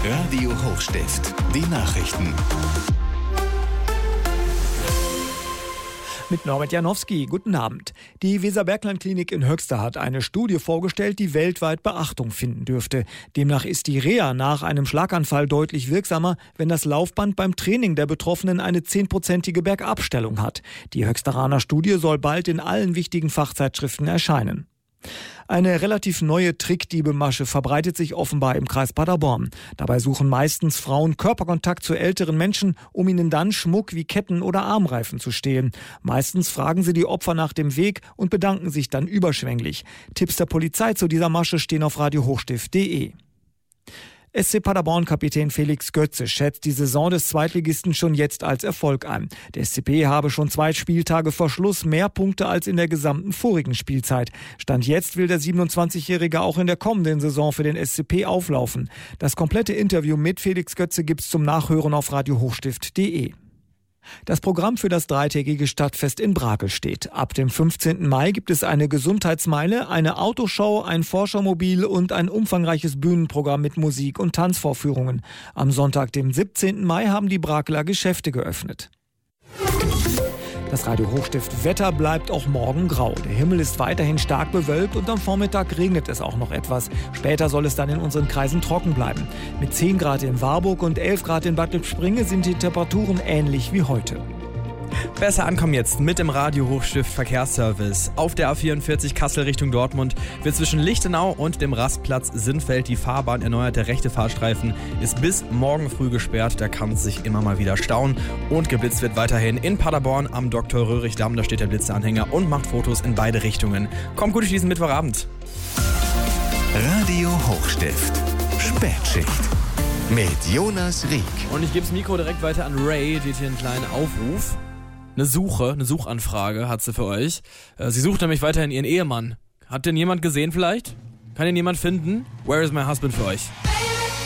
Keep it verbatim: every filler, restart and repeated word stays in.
Radio Hochstift, die Nachrichten. Mit Norbert Janowski, guten Abend. Die Weser-Bergland-Klinik in Höxter hat eine Studie vorgestellt, die weltweit Beachtung finden dürfte. Demnach ist die Reha nach einem Schlaganfall deutlich wirksamer, wenn das Laufband beim Training der Betroffenen eine zehnprozentige Bergabstellung hat. Die Höxteraner Studie soll bald in allen wichtigen Fachzeitschriften erscheinen. Eine relativ neue Trickdiebemasche verbreitet sich offenbar im Kreis Paderborn. Dabei suchen meistens Frauen Körperkontakt zu älteren Menschen, um ihnen dann Schmuck wie Ketten oder Armreifen zu stehlen. Meistens fragen sie die Opfer nach dem Weg und bedanken sich dann überschwänglich. Tipps der Polizei zu dieser Masche stehen auf radio hochstift punkt de. S C Paderborn-Kapitän Felix Götze schätzt die Saison des Zweitligisten schon jetzt als Erfolg ein. Der S C P habe schon zwei Spieltage vor Schluss mehr Punkte als in der gesamten vorigen Spielzeit. Stand jetzt will der siebenundzwanzigjährige auch in der kommenden Saison für den S C P auflaufen. Das komplette Interview mit Felix Götze gibt's zum Nachhören auf radio hochstift punkt de. Das Programm für das dreitägige Stadtfest in Brakel steht. Ab dem fünfzehnten Mai gibt es eine Gesundheitsmeile, eine Autoshow, ein Forschermobil und ein umfangreiches Bühnenprogramm mit Musik- und Tanzvorführungen. Am Sonntag, dem siebzehnten Mai, haben die Brakeler Geschäfte geöffnet. Das Radio Hochstift Wetter bleibt auch morgen grau. Der Himmel ist weiterhin stark bewölkt und am Vormittag regnet es auch noch etwas. Später soll es dann in unseren Kreisen trocken bleiben. Mit zehn Grad in Warburg und elf Grad in Bad Lippspringe sind die Temperaturen ähnlich wie heute. Besser ankommen jetzt mit dem Radio Hochstift Verkehrsservice. Auf der A vierundvierzig Kassel Richtung Dortmund wird zwischen Lichtenau und dem Rastplatz Sinnfeld die Fahrbahn erneuert. Der rechte Fahrstreifen ist bis morgen früh gesperrt. Da kann es sich immer mal wieder stauen. Und geblitzt wird weiterhin in Paderborn am Doktor Röhrig-Damm. Da steht der Blitzeanhänger und macht Fotos in beide Richtungen. Kommt gut durch diesen Mittwochabend. Radio Hochstift, Spätschicht mit Jonas Rieck. Und ich gebe das Mikro direkt weiter an Ray, die hat hier einen kleinen Aufruf. Eine Suche, eine Suchanfrage hat sie für euch. Sie sucht nämlich weiterhin ihren Ehemann. Hat den jemand gesehen vielleicht? Kann ihn jemand finden? Where is my husband für euch?